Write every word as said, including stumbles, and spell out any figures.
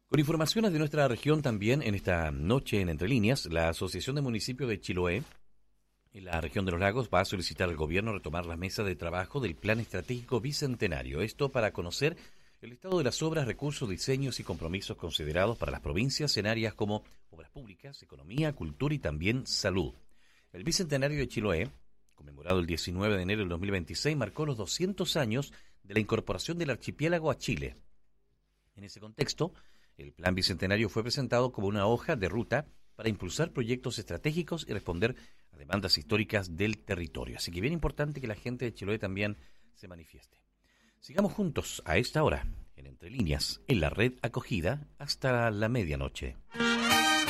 Con informaciones de nuestra región también en esta noche en Entre Líneas, la Asociación de Municipios de Chiloé, en la región de los lagos, va a solicitar al gobierno retomar la mesa de trabajo del Plan Estratégico Bicentenario. Esto para conocer el estado de las obras, recursos, diseños y compromisos considerados para las provincias en áreas como obras públicas, economía, cultura y también salud. El Bicentenario de Chiloé, conmemorado el diecinueve de enero del dos mil veintiséis, marcó los doscientos años de la incorporación del archipiélago a Chile. En ese contexto, el Plan Bicentenario fue presentado como una hoja de ruta para impulsar proyectos estratégicos y responder a demandas históricas del territorio. Así que bien importante que la gente de Chiloé también se manifieste. Sigamos juntos a esta hora, en Entre Líneas, en la red acogida, hasta la medianoche.